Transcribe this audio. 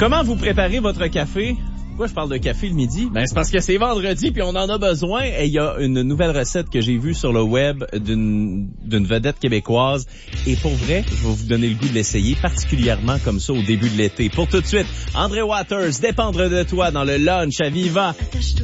Comment vous préparez votre café? Pourquoi je parle de café le midi? Ben, c'est parce que c'est vendredi puis on en a besoin. Et il y a une nouvelle recette que j'ai vue sur le web d'une vedette québécoise. Et pour vrai, je vais vous donner le goût de l'essayer, particulièrement comme ça au début de l'été. Pour tout de suite, André Waters, Dépendre de toi dans le lunch à Viva.